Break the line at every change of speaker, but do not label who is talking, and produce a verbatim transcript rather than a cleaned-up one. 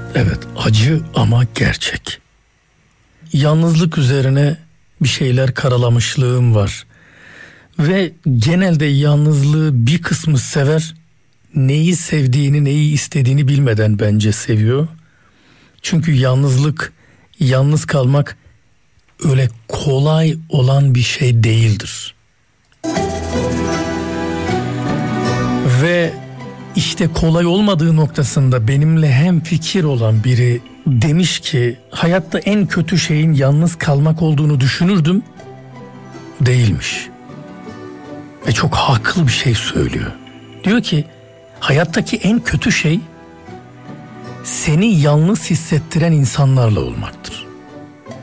Evet, acı ama gerçek. Yalnızlık üzerine bir şeyler karalamışlığım var. Ve genelde yalnızlığı bir kısmı sever, neyi sevdiğini, neyi istediğini bilmeden bence seviyor. Çünkü yalnızlık, yalnız kalmak öyle kolay olan bir şey değildir. Ve işte kolay olmadığı noktasında benimle hemfikir olan biri demiş ki hayatta en kötü şeyin yalnız kalmak olduğunu düşünürdüm. Değilmiş. Ve çok haklı bir şey söylüyor. Diyor ki hayattaki en kötü şey seni yalnız hissettiren insanlarla olmaktır.